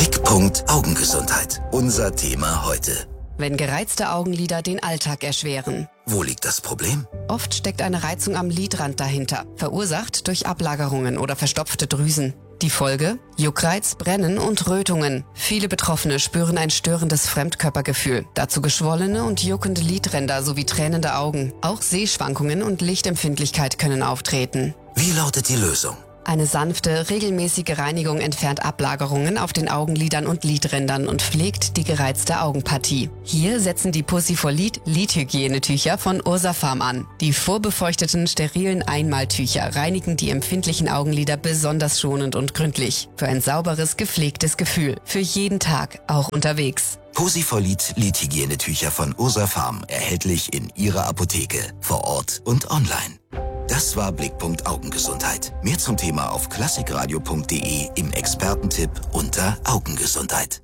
Blickpunkt Augengesundheit. Unser Thema heute. Wenn gereizte Augenlider den Alltag erschweren. Wo liegt das Problem? Oft steckt eine Reizung am Lidrand dahinter, verursacht durch Ablagerungen oder verstopfte Drüsen. Die Folge? Juckreiz, Brennen und Rötungen. Viele Betroffene spüren ein störendes Fremdkörpergefühl. Dazu geschwollene und juckende Lidränder sowie tränende Augen. Auch Sehschwankungen und Lichtempfindlichkeit können auftreten. Wie lautet die Lösung? Eine sanfte, regelmäßige Reinigung entfernt Ablagerungen auf den Augenlidern und Lidrändern und pflegt die gereizte Augenpartie. Hier setzen die Posifolid Lidhygienetücher von Ursafarm an. Die vorbefeuchteten, sterilen Einmaltücher reinigen die empfindlichen Augenlider besonders schonend und gründlich. Für ein sauberes, gepflegtes Gefühl. Für jeden Tag, auch unterwegs. Posifolid Lidhygienetücher von Ursafarm, erhältlich in Ihrer Apotheke, vor Ort und online. Das war Blickpunkt Augengesundheit. Mehr zum Thema auf klassikradio.de im Expertentipp unter Augengesundheit.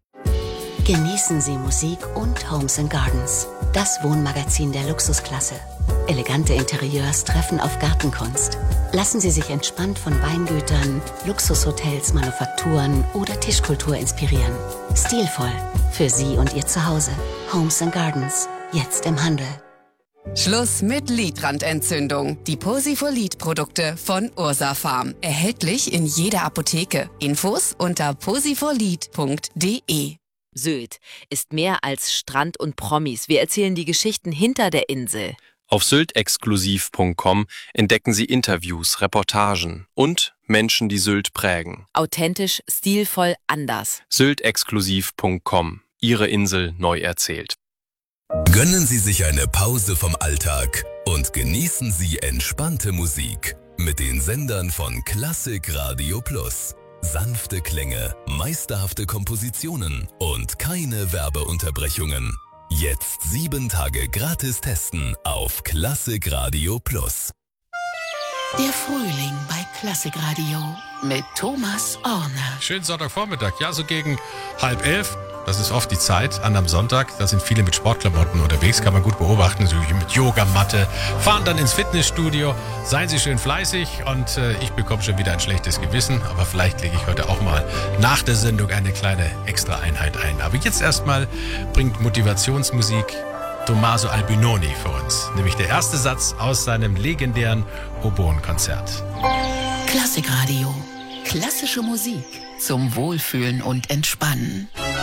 Genießen Sie Musik und Homes & Gardens. Das Wohnmagazin der Luxusklasse. Elegante Interieurs treffen auf Gartenkunst. Lassen Sie sich entspannt von Weingütern, Luxushotels, Manufakturen oder Tischkultur inspirieren. Stilvoll. Für Sie und Ihr Zuhause. Homes & Gardens. Jetzt im Handel. Schluss mit Lidrandentzündung. Die Posifolid-Produkte von Ursafarm. Erhältlich in jeder Apotheke. Infos unter posifolid.de. Sylt ist mehr als Strand und Promis. Wir erzählen die Geschichten hinter der Insel. Auf syltexklusiv.com entdecken Sie Interviews, Reportagen und Menschen, die Sylt prägen. Authentisch, stilvoll, anders. syltexklusiv.com. Ihre Insel neu erzählt. Gönnen Sie sich eine Pause vom Alltag und genießen Sie entspannte Musik mit den Sendern von Klassik Radio Plus. Sanfte Klänge, meisterhafte Kompositionen und keine Werbeunterbrechungen. Jetzt 7 Tage gratis testen auf Klassik Radio Plus. Der Frühling bei Klassik Radio mit Thomas Orner. Schönen Sonntagvormittag, ja, so gegen 10:30. Das ist oft die Zeit an einem Sonntag. Da sind viele mit Sportklamotten unterwegs, kann man gut beobachten. So mit Yogamatte, fahren dann ins Fitnessstudio. Seien Sie schön fleißig und ich bekomme schon wieder ein schlechtes Gewissen. Aber vielleicht lege ich heute auch mal nach der Sendung eine kleine Extra-Einheit ein. Aber jetzt erstmal bringt Motivationsmusik Tommaso Albinoni für uns. Nämlich der erste Satz aus seinem legendären Oboen-Konzert. Klassik Radio. Klassische Musik zum Wohlfühlen und Entspannen.